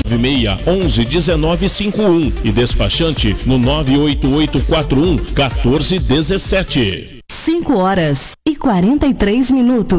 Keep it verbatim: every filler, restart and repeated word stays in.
seis onze dezenove cinquenta e um e despachante no nove oito oito quatro um quatorze dezessete. cinco horas e quarenta e três minutos.